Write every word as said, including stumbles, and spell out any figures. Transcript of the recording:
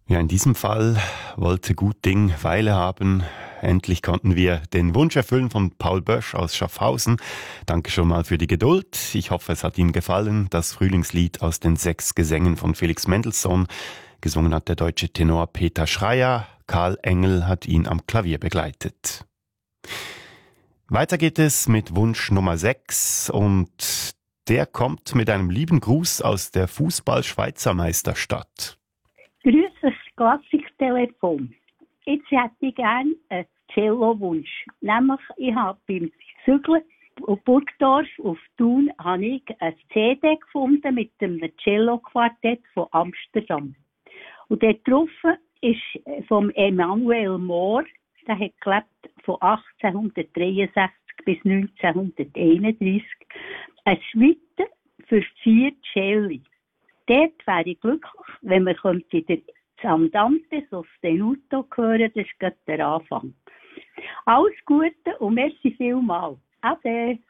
Ja, in diesem Fall wollte gut Ding Weile haben. Endlich konnten wir den Wunsch erfüllen von Paul Bösch aus Schaffhausen. Danke schon mal für die Geduld. Ich hoffe, es hat Ihnen gefallen. Das Frühlingslied aus den sechs Gesängen von Felix Mendelssohn. Gesungen hat der deutsche Tenor Peter Schreier. Karl Engel hat ihn am Klavier begleitet. Weiter geht es mit Wunsch Nummer sechs und der kommt mit einem lieben Gruß aus der Fußball-Schweizermeisterstadt. Grüß das Klassiktelefon. Jetzt hätte ich gerne einen Cello-Wunsch. Nämlich, ich habe beim Zügeln auf Burgdorf auf Thun habe ich eine C D gefunden mit dem Cello-Quartett von Amsterdam. Und dort drauf ist vom Emanuel Mohr, der hat gelebt von achtzehnhundertdreiundsechzig bis neunzehnhunderteinunddreißig, eine Suite für vier Celli. Dort wäre ich glücklich, wenn wir den Andante sostenuto hören, das ist gerade der Anfang. Alles Gute und merci vielmals. Ade.